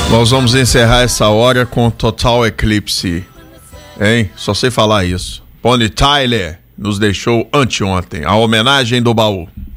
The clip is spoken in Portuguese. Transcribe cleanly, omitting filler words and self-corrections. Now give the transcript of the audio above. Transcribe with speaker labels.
Speaker 1: Nós vamos encerrar essa hora com Total Eclipse, hein? Só sei falar isso. Bonnie Tyler nos deixou anteontem. A homenagem do baú.